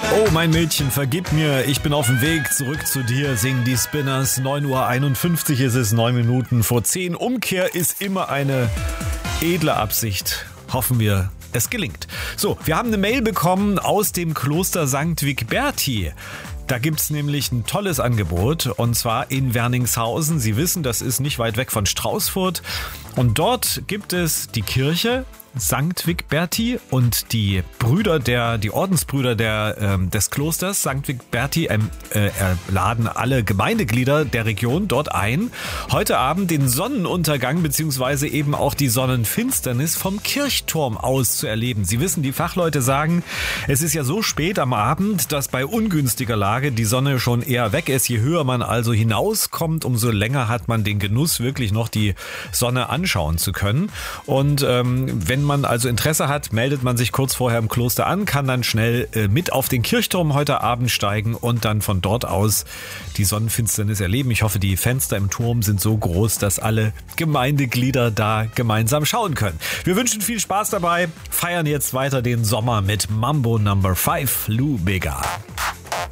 Oh, mein Mädchen, vergib mir, ich bin auf dem Weg zurück zu dir, singen die Spinners. 9:51 Uhr ist es, 9 Minuten vor 10. Umkehr ist immer eine edle Absicht. Hoffen wir, es gelingt. So, wir haben eine Mail bekommen aus dem Kloster St. Wigberti. Da gibt's nämlich ein tolles Angebot, und zwar in Werningshausen. Sie wissen, das ist nicht weit weg von Straußfurt. Und dort gibt es die Kirche St. Wigberti und die Ordensbrüder des Klosters St. Wigberti laden alle Gemeindeglieder der Region dort ein, heute Abend den Sonnenuntergang bzw. eben auch die Sonnenfinsternis vom Kirchturm aus zu erleben. Sie wissen, die Fachleute sagen, es ist ja so spät am Abend, dass bei ungünstiger Lage die Sonne schon eher weg ist. Je höher man also hinauskommt, umso länger hat man den Genuss, wirklich noch die Sonne anschauen zu können. Und wenn man also Interesse hat, meldet man sich kurz vorher im Kloster an, kann dann schnell mit auf den Kirchturm heute Abend steigen und dann von dort aus die Sonnenfinsternis erleben. Ich hoffe, die Fenster im Turm sind so groß, dass alle Gemeindeglieder da gemeinsam schauen können. Wir wünschen viel Spaß dabei, feiern jetzt weiter den Sommer mit Mambo No. 5, Lou Bega.